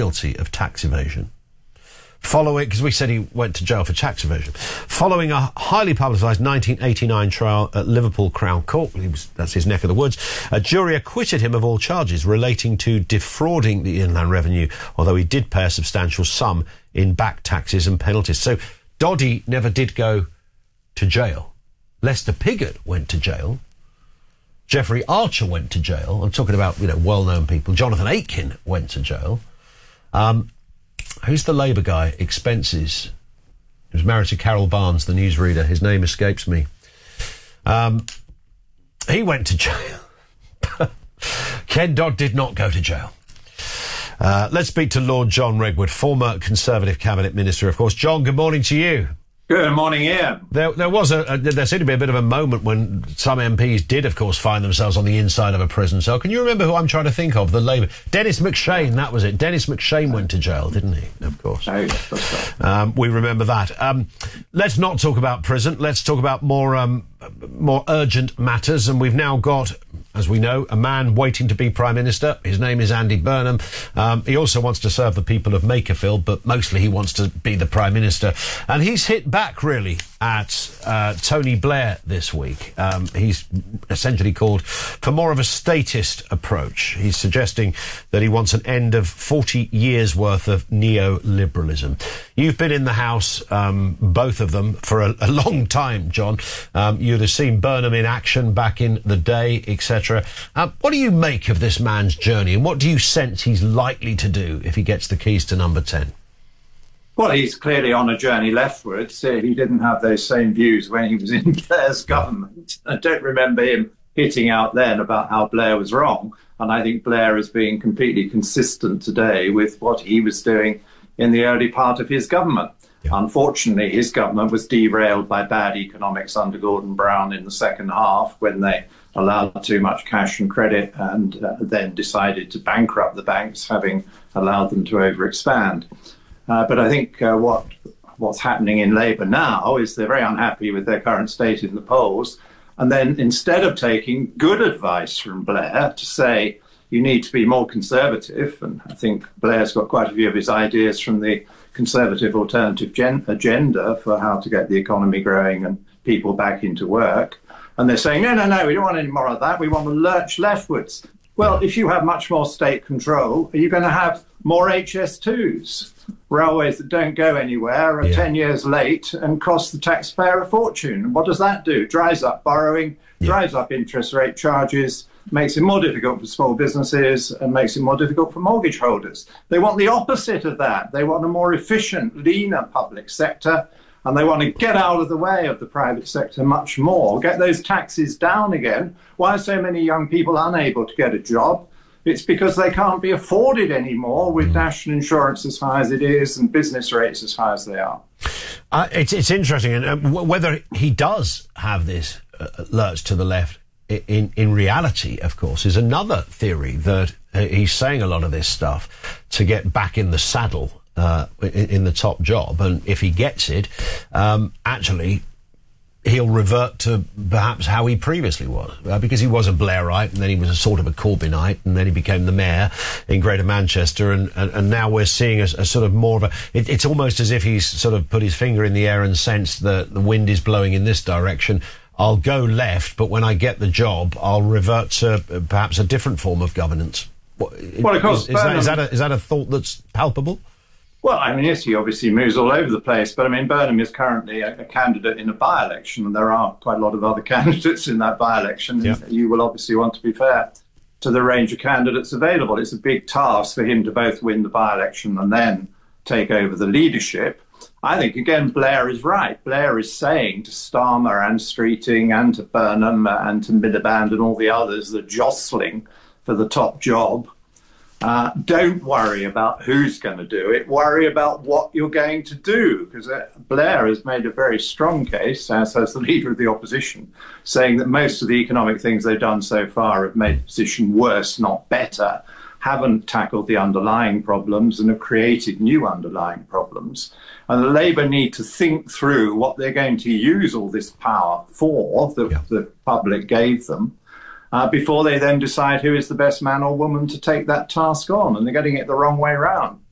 guilty of tax evasion. Following, because we said he went to jail for tax evasion. Following a highly publicised 1989 trial at Liverpool Crown Court, that's his neck of the woods, a jury acquitted him of all charges relating to defrauding the Inland Revenue, although he did pay a substantial sum in back taxes and penalties. So Doddy never did go to jail. Lester Piggott went to jail. Jeffrey Archer went to jail. I'm talking about, well-known people. Jonathan Aitken went to jail. Who's the Labour guy? Expenses. He was married to Carol Barnes, the newsreader. His name escapes me. He went to jail. Ken Dodd did not go to jail. Let's speak to Lord John Redwood, former Conservative Cabinet Minister, of course. John, good morning to you. Good morning, Ian. There seemed to be a bit of a moment when some MPs did, of course, find themselves on the inside of a prison cell. Can you remember who I'm trying to think of? The Labour... Dennis McShane, that was it. Dennis McShane went to jail, didn't he? Of course. Oh, yes, that's right. We remember that. Let's not talk about prison. Let's talk about more urgent matters. And we've now got, as we know, a man waiting to be Prime Minister. His name is Andy Burnham. He also wants to serve the people of Makerfield, but mostly he wants to be the Prime Minister. And he's hit back, really, at Tony Blair this week. He's essentially called for more of a statist approach. He's suggesting that he wants an end of 40 years' worth of neoliberalism. You've been in the House, both of them, for a long time, John. You'd have seen Burnham in action back in the day, etc. What do you make of this man's journey, and what do you sense he's likely to do if he gets the keys to number 10? Well, he's clearly on a journey leftwards. He didn't have those same views when he was in Blair's government. I don't remember him hitting out then about how Blair was wrong. And I think Blair is being completely consistent today with what he was doing in the early part of his government. Yeah. Unfortunately, his government was derailed by bad economics under Gordon Brown in the second half when they allowed too much cash and credit and then decided to bankrupt the banks, having allowed them to overexpand. But I think what's happening in Labour now is they're very unhappy with their current state in the polls. And then instead of taking good advice from Blair to say, you need to be more conservative, and I think Blair's got quite a few of his ideas from the Conservative Alternative Agenda for how to get the economy growing and people back into work. And they're saying, no, we don't want any more of that. We want to lurch leftwards. Well, if you have much more state control, are you going to have more HS2s? Railways that don't go anywhere are 10 years late and cost the taxpayer a fortune. And what does that do? Drives up borrowing, drives up interest rate charges, makes it more difficult for small businesses and makes it more difficult for mortgage holders. They want the opposite of that. They want a more efficient, leaner public sector, and they want to get out of the way of the private sector much more, get those taxes down again. Why are so many young people unable to get a job? It's because they can't be afforded anymore with national insurance as high as it is and business rates as high as they are. It's interesting, and whether he does have this lurch to the left in reality, of course, is another theory that he's saying a lot of this stuff to get back in the saddle in the top job, and if he gets it, actually he'll revert to perhaps how he previously was, because he was a Blairite and then he was a sort of a Corbynite and then he became the mayor in Greater Manchester, and now we're seeing a sort of more of a... It's almost as if he's sort of put his finger in the air and sensed that the wind is blowing in this direction. I'll go left, but when I get the job, I'll revert to perhaps a different form of governance. Well, of course, is that a thought that's palpable? Well, I mean, yes, he obviously moves all over the place, but I mean, Burnham is currently a candidate in a by-election, and there are quite a lot of other candidates in that by-election. Yeah. You will obviously want to be fair to the range of candidates available. It's a big task for him to both win the by-election and then take over the leadership. I think, again, Blair is right. Blair is saying to Starmer and Streeting and to Burnham and to Miliband and all the others that are jostling for the top job, don't worry about who's going to do it. Worry about what you're going to do, because Blair has made a very strong case, as has the leader of the opposition, saying that most of the economic things they've done so far have made the position worse, not better, haven't tackled the underlying problems and have created new underlying problems. And the Labour need to think through what they're going to use all this power for that the public gave them, before they then decide who is the best man or woman to take that task on. And they're getting it the wrong way round.